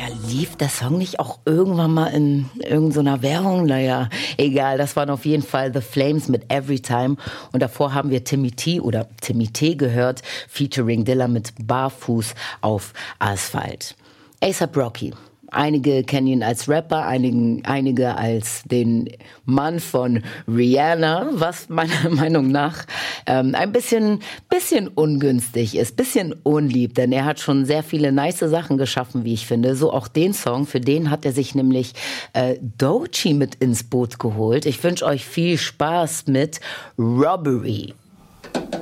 Ja, lief der Song nicht auch irgendwann mal in irgendeiner Werbung? Naja, egal, das waren auf jeden Fall The Flames mit Everytime. Und davor haben wir Timmy T gehört, featuring Dilla mit Barfuß auf Asphalt. A$AP Rocky. Einige kennen ihn als Rapper, einige als den Mann von Rihanna, was meiner Meinung nach ein bisschen ungünstig ist, bisschen unlieb, denn er hat schon sehr viele nice Sachen geschaffen, wie ich finde. So auch den Song, für den hat er sich nämlich Doechii mit ins Boot geholt. Ich wünsche euch viel Spaß mit Robbery.